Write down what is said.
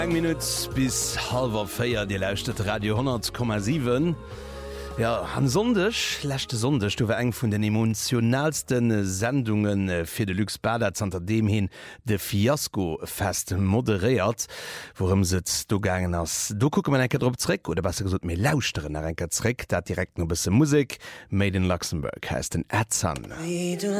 Eng Minut bis halber Féier Di lauschtet Radio 10,7. Ja an lächte Sondech duwer eng vun den emotionalsten Sendungen fir de Luxbader zanter dem hin de Fiasko fest moderiert, worum sitzt du gangen ass. Du gucke man enke Drréck oder was gesot mir lauschteen enker Zréck, dat direkt no bisse Musik. Made in Luxemburg heist den Äzan.